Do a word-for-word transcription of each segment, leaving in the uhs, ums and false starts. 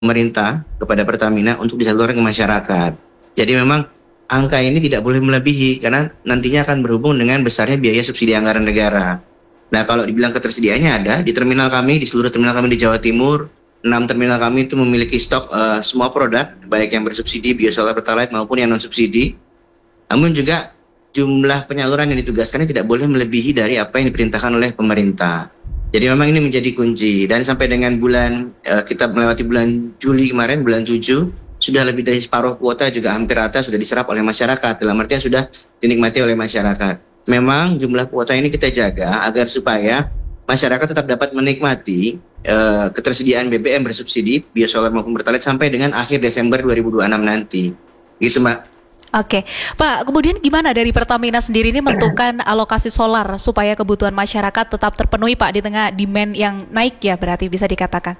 pemerintah kepada Pertamina untuk disalurkan ke masyarakat. Jadi memang angka ini tidak boleh melebihi karena nantinya akan berhubung dengan besarnya biaya subsidi anggaran negara. Nah, kalau dibilang ketersediaannya ada di terminal kami, di seluruh terminal kami di Jawa Timur, enam terminal kami itu memiliki stok uh, semua produk, baik yang bersubsidi, biosolar, pertalite maupun yang non subsidi. Namun juga jumlah penyaluran yang ditugaskan tidak boleh melebihi dari apa yang diperintahkan oleh pemerintah. Jadi memang ini menjadi kunci. Dan sampai dengan bulan uh, kita melewati bulan Juli kemarin, bulan tujuh, sudah lebih dari separuh kuota juga hampir rata sudah diserap oleh masyarakat. Dalam artian sudah dinikmati oleh masyarakat. Memang jumlah kuota ini kita jaga agar supaya masyarakat tetap dapat menikmati uh, ketersediaan B B M bersubsidi, biosolar maupun pertalite sampai dengan akhir Desember dua ribu dua puluh enam nanti. Gitu, Mbak. Oke, Pak, kemudian gimana dari Pertamina sendiri ini menentukan alokasi solar supaya kebutuhan masyarakat tetap terpenuhi, Pak, di tengah demand yang naik ya berarti bisa dikatakan?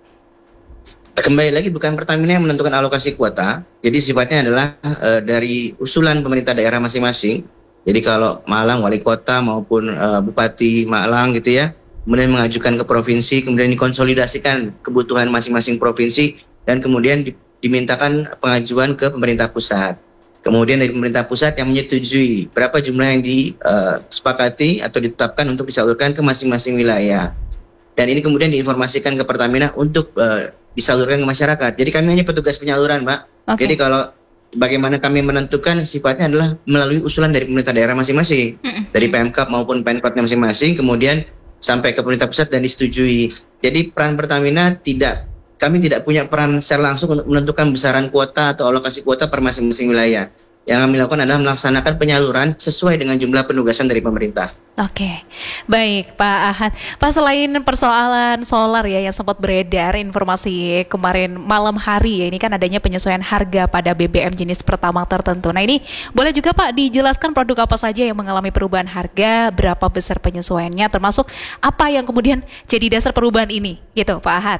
Kembali lagi bukan Pertamina yang menentukan alokasi kuota, jadi sifatnya adalah uh, dari usulan pemerintah daerah masing-masing. Jadi kalau Malang, wali kota maupun uh, Bupati Malang gitu ya, kemudian mengajukan ke provinsi, kemudian dikonsolidasikan kebutuhan masing-masing provinsi, dan kemudian di, dimintakan pengajuan ke pemerintah pusat. Kemudian dari pemerintah pusat yang menyetujui berapa jumlah yang disepakati uh, atau ditetapkan untuk disalurkan ke masing-masing wilayah. Dan ini kemudian diinformasikan ke Pertamina untuk uh, disalurkan ke masyarakat. Jadi kami hanya petugas penyaluran, Mbak. Okay. Jadi kalau bagaimana kami menentukan sifatnya adalah melalui usulan dari pemerintah daerah masing-masing, mm-hmm. dari Pemkab maupun Pemkotnya masing-masing, kemudian sampai ke pemerintah pusat dan disetujui. Jadi peran Pertamina tidak, kami tidak punya peran secara langsung untuk menentukan besaran kuota atau alokasi kuota per masing-masing wilayah. Yang kami lakukan adalah melaksanakan penyaluran sesuai dengan jumlah penugasan dari pemerintah. Oke, baik Pak Ahad. Pak, selain persoalan solar ya yang sempat beredar informasi kemarin malam hari ya, ini kan adanya penyesuaian harga pada B B M jenis Pertamax tertentu. Nah ini boleh juga Pak dijelaskan produk apa saja yang mengalami perubahan harga, berapa besar penyesuaiannya, termasuk apa yang kemudian jadi dasar perubahan ini, gitu Pak Ahad?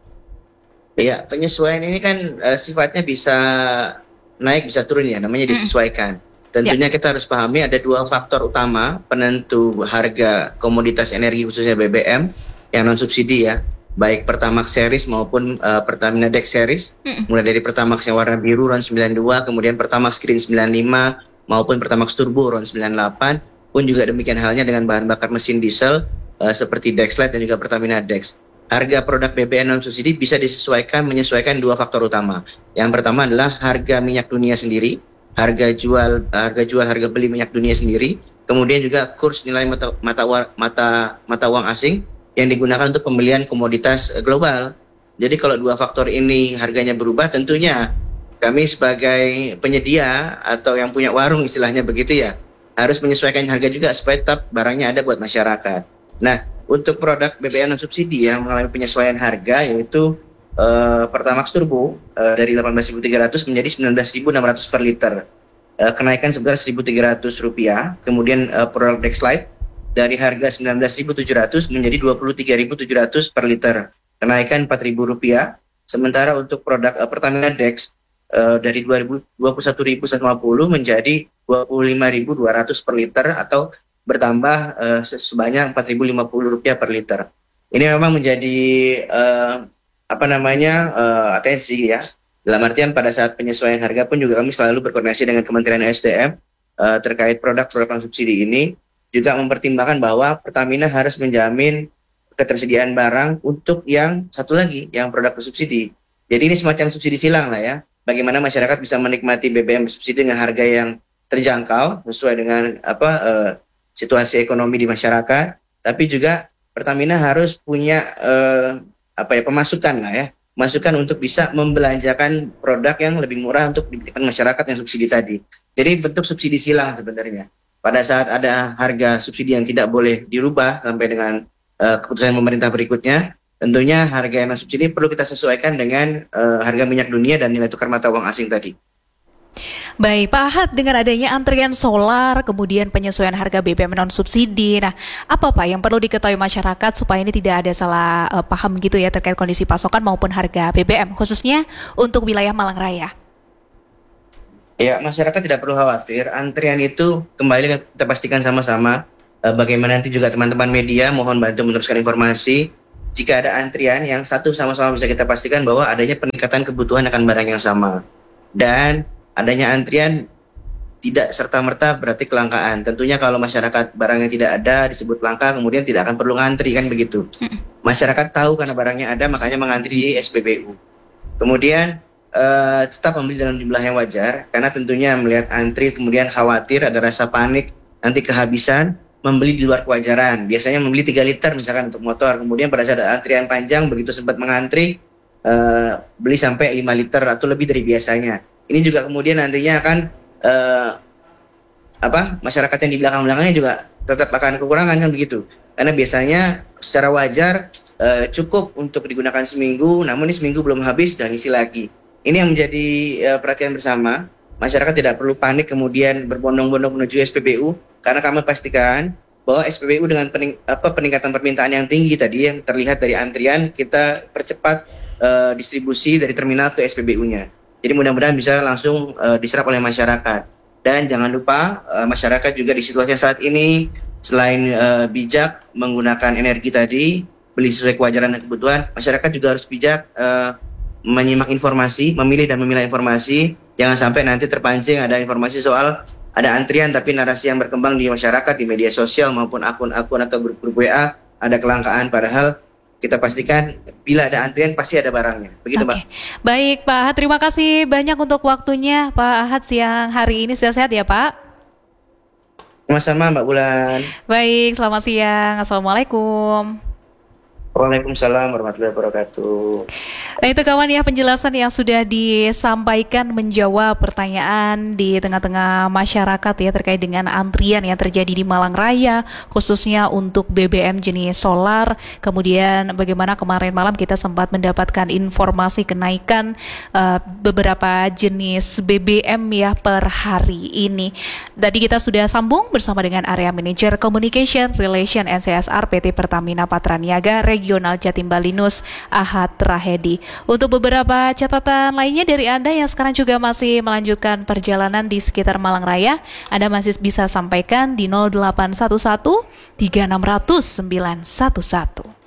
Iya, penyesuaian ini kan uh, sifatnya bisa naik bisa turun ya, namanya disesuaikan. Tentunya ya. Kita harus pahami ada dua faktor utama penentu harga komoditas energi khususnya B B M yang non subsidi ya, baik Pertamax series maupun uh, Pertamina Dex series. Mm. Mulai dari Pertamax yang warna biru RON sembilan puluh dua, kemudian Pertamax Green sembilan puluh lima maupun Pertamax Turbo RON sembilan puluh delapan, pun juga demikian halnya dengan bahan bakar mesin diesel uh, seperti Dexlite dan juga Pertamina Dex. Harga produk B B M non subsidi bisa disesuaikan menyesuaikan dua faktor utama. Yang pertama adalah harga minyak dunia sendiri, harga jual harga jual harga beli minyak dunia sendiri, kemudian juga kurs nilai mata mata mata mata uang asing yang digunakan untuk pembelian komoditas global. Jadi kalau dua faktor ini harganya berubah, tentunya kami sebagai penyedia atau yang punya warung istilahnya begitu ya, harus menyesuaikan harga juga supaya tetap barangnya ada buat masyarakat. Nah, untuk produk B B M non subsidi yang mengalami penyesuaian harga yaitu uh, Pertamax Turbo uh, dari delapan belas ribu tiga ratus menjadi sembilan belas ribu enam ratus per liter, uh, kenaikan sebesar seribu tiga ratus rupiah. Kemudian uh, produk Dexlite dari harga sembilan belas ribu tujuh ratus menjadi dua puluh tiga ribu tujuh ratus per liter, kenaikan empat ribu rupiah. Sementara untuk produk uh, Pertamina Dex uh, dari dua puluh satu ribu seratus lima puluh menjadi dua puluh lima ribu dua ratus per liter atau bertambah uh, sebanyak empat ribu lima puluh rupiah per liter. Ini memang menjadi uh, apa namanya uh, atensi ya. Dalam artian pada saat penyesuaian harga pun juga kami selalu berkoordinasi dengan Kementerian S D M uh, terkait produk-produk non subsidi ini, juga mempertimbangkan bahwa Pertamina harus menjamin ketersediaan barang untuk yang satu lagi, yang produk bersubsidi. Jadi ini semacam subsidi silang lah ya. Bagaimana masyarakat bisa menikmati B B M bersubsidi dengan harga yang terjangkau sesuai dengan apa uh, situasi ekonomi di masyarakat, tapi juga Pertamina harus punya eh, apa ya pemasukan lah ya, masukan untuk bisa membelanjakan produk yang lebih murah untuk diberikan masyarakat yang subsidi tadi. Jadi bentuk subsidi silang sebenarnya. Pada saat ada harga subsidi yang tidak boleh dirubah sampai dengan eh, keputusan pemerintah berikutnya, tentunya harga yang non subsidi perlu kita sesuaikan dengan eh, harga minyak dunia dan nilai tukar mata uang asing tadi. Baik, Pak Ahad, dengan adanya antrian solar, kemudian penyesuaian harga B B M non subsidi, nah apa Pak yang perlu diketahui masyarakat supaya ini tidak ada salah uh, paham gitu ya terkait kondisi pasokan maupun harga B B M, khususnya untuk wilayah Malang Raya? Ya, masyarakat tidak perlu khawatir, antrian itu kembali kita pastikan sama-sama, uh, bagaimana nanti juga teman-teman media mohon bantu meneruskan informasi, jika ada antrian yang satu sama-sama bisa kita pastikan bahwa adanya peningkatan kebutuhan akan barang yang sama. Dan adanya antrian tidak serta-merta berarti kelangkaan. Tentunya kalau masyarakat barangnya tidak ada disebut langka, kemudian tidak akan perlu ngantri, kan begitu. Masyarakat tahu karena barangnya ada, makanya mengantri di S P B U. Kemudian uh, tetap membeli dalam jumlah yang wajar, karena tentunya melihat antri kemudian khawatir, ada rasa panik, nanti kehabisan, membeli di luar kewajaran. Biasanya membeli tiga liter misalkan untuk motor, kemudian pada saat antrian panjang, begitu sempat mengantri, uh, beli sampai lima liter atau lebih dari biasanya. Ini juga kemudian nantinya akan uh, apa masyarakat yang di belakang-belakangnya juga tetap akan kekurangan, kan begitu. Karena biasanya secara wajar uh, cukup untuk digunakan seminggu, namun ini seminggu belum habis dan isi lagi. Ini yang menjadi uh, perhatian bersama. Masyarakat tidak perlu panik kemudian berbondong-bondong menuju S P B U, karena kami pastikan bahwa S P B U dengan pening, apa, peningkatan permintaan yang tinggi tadi yang terlihat dari antrian, kita percepat uh, distribusi dari terminal ke S P B U-nya. Jadi mudah-mudahan bisa langsung uh, diserap oleh masyarakat. Dan jangan lupa uh, masyarakat juga di situasi saat ini selain uh, bijak menggunakan energi tadi, beli sesuai kewajaran dan kebutuhan, masyarakat juga harus bijak uh, menyimak informasi, memilih dan memilah informasi. Jangan sampai nanti terpancing ada informasi soal ada antrian tapi narasi yang berkembang di masyarakat, di media sosial maupun akun-akun atau grup-grup W A ada kelangkaan, padahal kita pastikan bila ada antrian pasti ada barangnya. Begitu, Mbak. Oke. Baik, Pak Ahad, terima kasih banyak untuk waktunya Pak Ahad siang hari ini. Sehat-sehat ya, Pak. Sama-sama, Mbak Bulan. Baik, selamat siang. Assalamualaikum. Waalaikumsalam warahmatullahi wabarakatuh. Nah itu kawan ya, penjelasan yang sudah disampaikan menjawab pertanyaan di tengah-tengah masyarakat ya terkait dengan antrian yang terjadi di Malang Raya khususnya untuk B B M jenis solar. Kemudian bagaimana kemarin malam kita sempat mendapatkan informasi kenaikan uh, beberapa jenis B B M ya per hari ini. Tadi kita sudah sambung bersama dengan Area Manager Communication Relation N C S R P T Pertamina Patraniaga Regional Jatim Balinus, Ahad Rahedi. Untuk beberapa catatan lainnya dari Anda yang sekarang juga masih melanjutkan perjalanan di sekitar Malang Raya, Anda masih bisa sampaikan di nol delapan satu satu tiga enam nol nol sembilan satu satu.